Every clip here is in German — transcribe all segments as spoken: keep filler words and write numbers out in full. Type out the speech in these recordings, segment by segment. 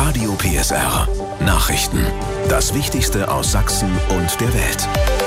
Radio P S R. Nachrichten. Das Wichtigste aus Sachsen und der Welt.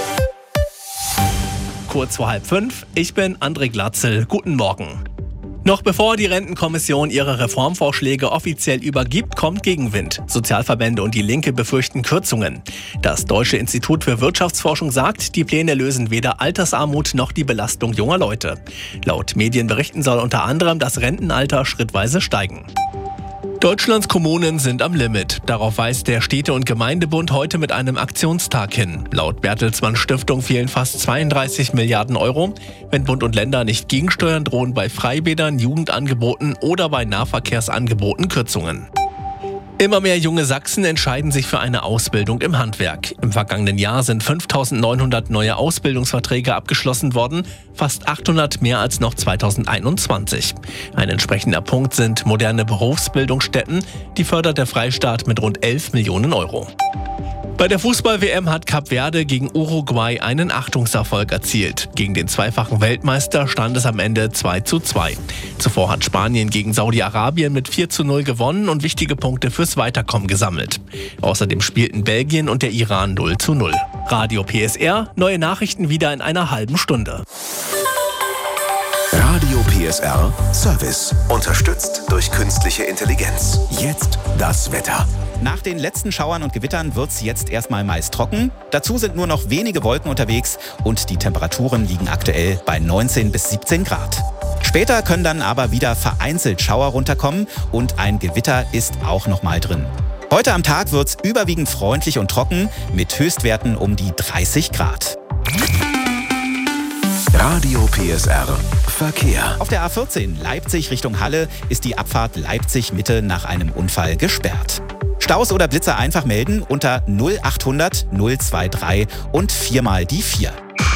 Kurz vor halb fünf, ich bin André Glatzel. Guten Morgen. Noch bevor die Rentenkommission ihre Reformvorschläge offiziell übergibt, kommt Gegenwind. Sozialverbände und die Linke befürchten Kürzungen. Das Deutsche Institut für Wirtschaftsforschung sagt, die Pläne lösen weder Altersarmut noch die Belastung junger Leute. Laut Medienberichten soll unter anderem das Rentenalter schrittweise steigen. Deutschlands Kommunen sind am Limit. Darauf weist der Städte- und Gemeindebund heute mit einem Aktionstag hin. Laut Bertelsmann Stiftung fehlen fast zweiunddreißig Milliarden Euro. Wenn Bund und Länder nicht gegensteuern, drohen bei Freibädern, Jugendangeboten oder bei Nahverkehrsangeboten Kürzungen. Immer mehr junge Sachsen entscheiden sich für eine Ausbildung im Handwerk. Im vergangenen Jahr sind fünftausendneunhundert neue Ausbildungsverträge abgeschlossen worden, fast achthundert mehr als noch zweitausendeinundzwanzig. Ein entsprechender Punkt sind moderne Berufsbildungsstätten, die fördert der Freistaat mit rund elf Millionen Euro. Bei der Fußball-W M hat Kap Verde gegen Uruguay einen Achtungserfolg erzielt. Gegen den zweifachen Weltmeister stand es am Ende zwei zu zwei. Zuvor hat Spanien gegen Saudi-Arabien mit vier zu null gewonnen und wichtige Punkte fürs Weiterkommen gesammelt. Außerdem spielten Belgien und der Iran null zu null. Radio P S R, neue Nachrichten wieder in einer halben Stunde. Radio P S R Service. Unterstützt durch künstliche Intelligenz. Jetzt das Wetter. Nach den letzten Schauern und Gewittern wird's jetzt erstmal meist trocken. Dazu sind nur noch wenige Wolken unterwegs und die Temperaturen liegen aktuell bei neunzehn bis siebzehn Grad. Später können dann aber wieder vereinzelt Schauer runterkommen und ein Gewitter ist auch noch mal drin. Heute am Tag wird's überwiegend freundlich und trocken mit Höchstwerten um die dreißig Grad. Radio P S R Verkehr. Auf der A vierzehn Leipzig Richtung Halle ist die Abfahrt Leipzig-Mitte nach einem Unfall gesperrt. Staus oder Blitzer einfach melden unter null achthundert null drei drei und viermal die vier.